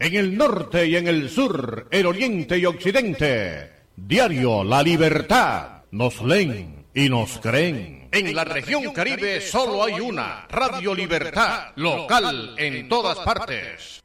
en el norte y en el sur, el oriente y occidente. Diario La Libertad. Nos leen y nos creen. En la región Caribe solo hay una, Radio Libertad, local en todas partes.